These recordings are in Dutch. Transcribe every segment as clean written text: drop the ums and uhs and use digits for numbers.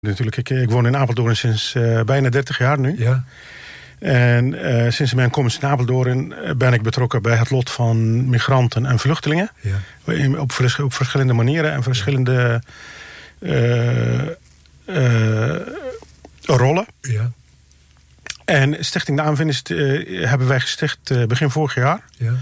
Natuurlijk, ik woon in Apeldoorn sinds bijna 30 jaar nu. Ja. En sinds mijn komst in Apeldoorn ben ik betrokken bij het lot van migranten en vluchtelingen. Ja. Op verschillende manieren en verschillende rollen. Ja. En Stichting De Aanwinst hebben wij gesticht begin vorig jaar.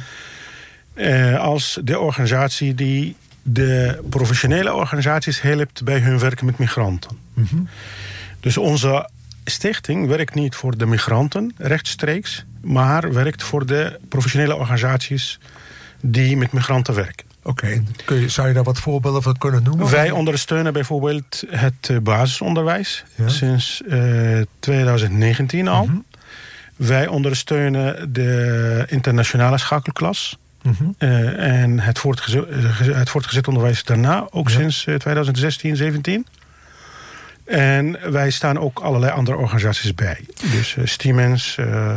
Ja. Als de organisatie die de professionele organisaties helpt bij hun werken met migranten. Mm-hmm. Dus onze stichting werkt niet voor de migranten rechtstreeks, maar werkt voor de professionele organisaties die met migranten werken. Oké. Zou je daar wat voorbeelden van kunnen noemen? Wij ondersteunen bijvoorbeeld het basisonderwijs sinds 2019 al. Mm-hmm. Wij ondersteunen de internationale schakelklas. Mm-hmm. En het voortgezet onderwijs daarna, ook sinds 2016, 17. En wij staan ook allerlei andere organisaties bij. Dus Stiemens,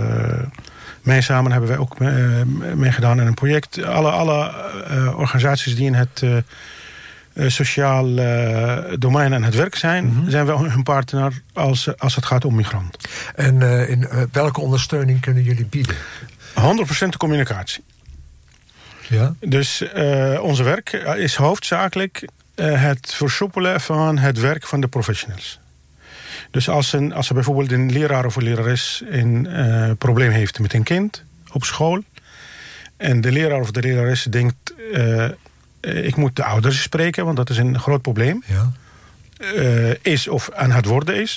mij samen hebben wij ook meegedaan in een project. Alle organisaties die in het sociaal domein aan het werk zijn, mm-hmm. zijn wij hun partner als het gaat om migranten. En in welke ondersteuning kunnen jullie bieden? 100% de communicatie. Ja? Dus onze werk is hoofdzakelijk het versoepelen van het werk van de professionals. Dus als er bijvoorbeeld een leraar of een lerares een probleem heeft met een kind op school, en de leraar of de lerares denkt, ik moet de ouders spreken, want dat is een groot probleem, is of aan het worden is,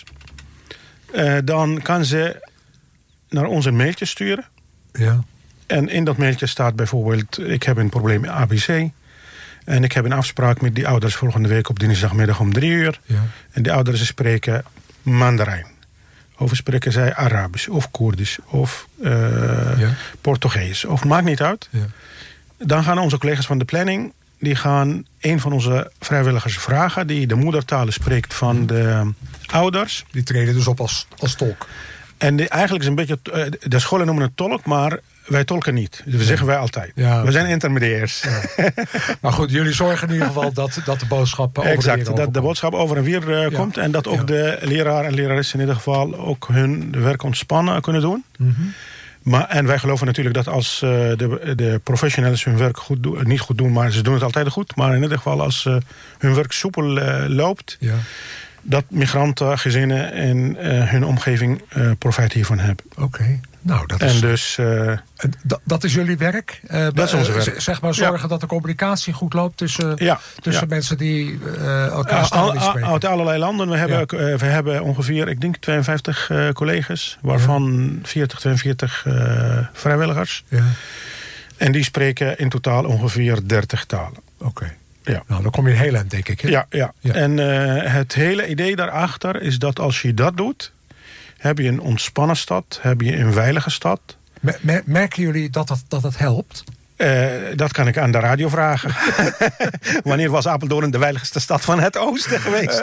dan kan ze naar ons een mailtje sturen. Ja. En in dat mailtje staat bijvoorbeeld, ik heb een probleem ABC. En ik heb een afspraak met die ouders volgende week op dinsdagmiddag om 3 uur. Ja. En die ouders spreken Mandarijn. Of spreken zij Arabisch of Koerdisch of Portugees. Of maakt niet uit. Ja. Dan gaan onze collega's van de planning, die gaan een van onze vrijwilligers vragen die de moedertalen spreekt van de ouders. Die treden dus op als tolk. En eigenlijk is een beetje, de scholen noemen het tolk, maar wij tolken niet. Dus dat zeggen wij altijd. Ja, we zijn intermediairs. Ja. Maar goed, jullie zorgen in ieder geval dat de boodschap over exact, dat de boodschap over en weer komt. En dat ook de leraar en lerares in ieder geval ook hun werk ontspannen kunnen doen. Mm-hmm. En wij geloven natuurlijk dat als de professionals hun werk niet goed doen, maar ze doen het altijd goed. Maar in ieder geval als hun werk soepel loopt, dat migranten, gezinnen en hun omgeving profijt hiervan hebben. Oké. Nou, dat is, en dus, dat is jullie werk? Dat is onze werk. Zeg maar zorgen dat de communicatie goed loopt tussen mensen die elkaar taal spreken. Uit allerlei landen. We hebben ongeveer, ik denk 52 collega's, waarvan 42 vrijwilligers. Ja. En die spreken in totaal ongeveer 30 talen. Oké. Ja. Nou, dan kom je heel eind, denk ik. Hè? Ja. En het hele idee daarachter is dat als je dat doet, heb je een ontspannen stad, heb je een veilige stad. Merken jullie dat het helpt? Dat kan ik aan de radio vragen. Wanneer was Apeldoorn de veiligste stad van het oosten geweest?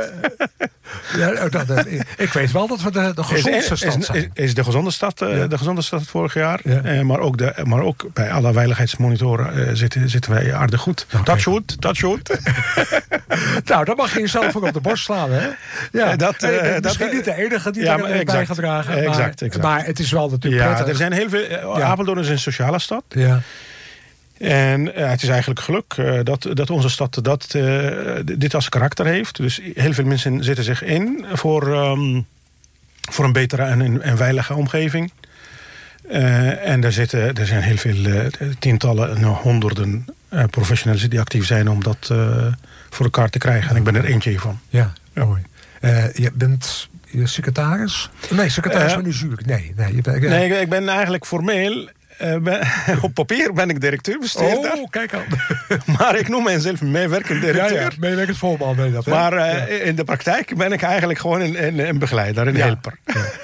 Ik weet wel dat we de gezondste stad zijn. Is de gezonde stad, de gezonde stad vorig jaar. Ja. Maar ook bij alle veiligheidsmonitoren zitten wij aardig goed. Touchwood. Nou, dan mag je jezelf ook op de borst slaan, hè? Ja, misschien niet de enige die er heeft bijgedragen. Exact. Maar het is wel natuurlijk prettig. Er zijn heel veel. Apeldoorn is een sociale stad. Ja. En het is eigenlijk geluk dat onze stad dit als karakter heeft. Dus heel veel mensen zetten zich in voor een betere en veilige omgeving. En er zijn heel veel tientallen, honderden professionals die actief zijn om dat voor elkaar te krijgen. En ik ben er eentje van. Ja, mooi. Je bent secretaris? Nee, secretaris van de jury. Nee, ik ben eigenlijk formeel. Op papier ben ik directeur-bestuurder. Oh, kijk aan. Maar ik noem mijzelf meewerkend directeur. Ja, meewerkend voorman. Maar in de praktijk ben ik eigenlijk gewoon een begeleider, een helper.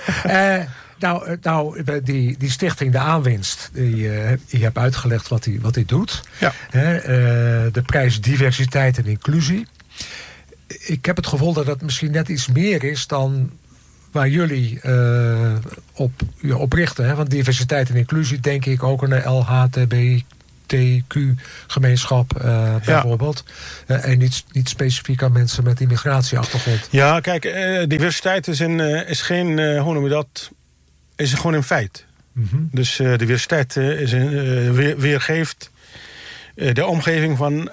Ja. Die stichting De Aanwinst, je hebt uitgelegd wat die doet. Ja. De prijs diversiteit en inclusie. Ik heb het gevoel dat het misschien net iets meer is dan waar jullie op richten. Hè? Want diversiteit en inclusie denk ik ook aan de LHTB LHBTQ-gemeenschap bijvoorbeeld. En niet specifiek aan mensen met immigratieachtergrond. Ja, kijk, diversiteit is geen, hoe noem je dat, is gewoon een feit. Mm-hmm. Dus diversiteit weergeeft de omgeving van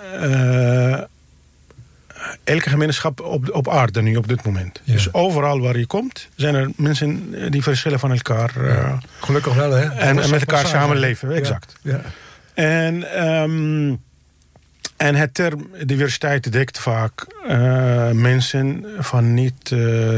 elke gemeenschap op aarde nu op dit moment. Ja. Dus overal waar je komt, zijn er mensen die verschillen van elkaar. Gelukkig wel, hè? En met elkaar samenleven, exact. Ja. En het term diversiteit dekt vaak mensen van niet,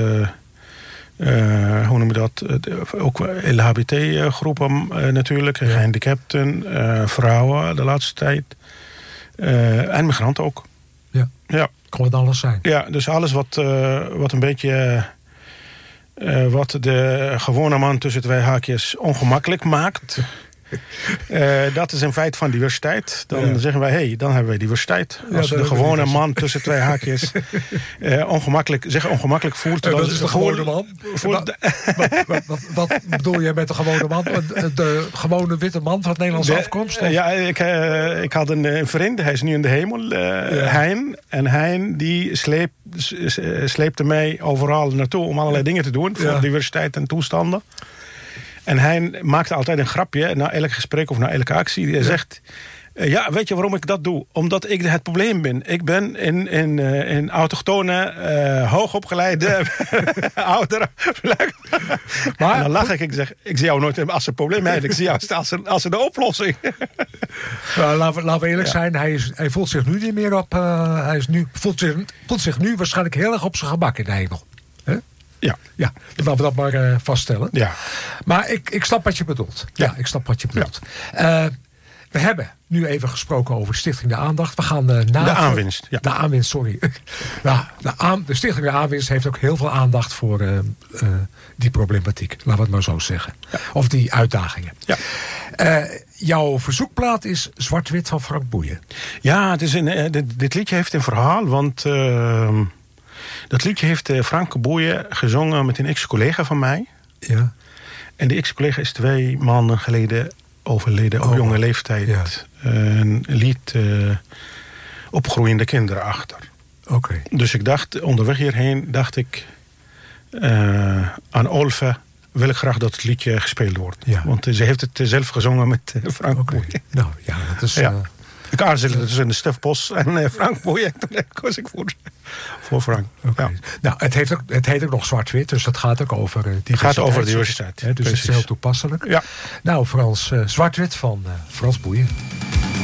hoe noem je dat, ook LHBT-groepen natuurlijk, gehandicapten, vrouwen de laatste tijd. En migranten ook. Ja. Kon het alles zijn. Ja, dus alles wat een beetje wat de gewone man tussen twee haakjes ongemakkelijk maakt. Dat is een feit van diversiteit. Dan zeggen wij, dan hebben wij diversiteit. Als de gewone man tussen twee haakjes ongemakkelijk voelt. Dat is de gewone man? Wat bedoel je met de gewone man? De gewone witte man van Nederlandse afkomst? Ja, ik had een vriend, hij is nu in de hemel, Hein. En Hein die sleepte mij overal naartoe om allerlei dingen te doen. Voor diversiteit en toestanden. En hij maakte altijd een grapje na elk gesprek of na elke actie. Hij zegt, weet je waarom ik dat doe? Omdat ik het probleem ben. Ik ben in autochtone, hoogopgeleide ouderen. Maar dan lach ik. Ik zeg, ik zie jou nooit als een probleem. Ik zie jou als een oplossing. Laten we eerlijk zijn. Hij voelt zich nu niet meer op. Voelt zich nu waarschijnlijk heel erg op zijn gemak in de hemel. Ja, laten we dat maar vaststellen. Ja. Maar ik snap wat je bedoelt. Ja, ik snap wat je bedoelt. Ja. We hebben nu even gesproken over de Stichting De Aandacht. We gaan de aanwinst. Ja. De aanwinst, sorry. De Stichting De Aanwinst heeft ook heel veel aandacht voor die problematiek. Laten we het maar zo zeggen. Ja. Of die uitdagingen. Ja. Jouw verzoekplaat is Zwart-Wit van Frank Boeien. Ja, het is dit liedje heeft een verhaal, want dat liedje heeft Frank Boeien gezongen met een ex-collega van mij. Ja. En die ex-collega is 2 maanden geleden overleden op jonge leeftijd. Ja. Een lied Opgroeiende kinderen achter. Okay. Dus ik dacht, onderweg hierheen, aan Olve wil ik graag dat het liedje gespeeld wordt. Ja. Want ze heeft het zelf gezongen met Frank Boeien. Nou ja, dat is... Ik aarzelde tussen de Stef Bos en Frank Boeien. Toen koos ik voor Frank. Okay. Ja. Nou, het heet ook nog Zwart-Wit, dus dat gaat ook over diversiteit. Het gaat over diversiteit. Dus het is heel toepasselijk. Ja. Nou, Frans, Zwart-Wit van Frans Boeien.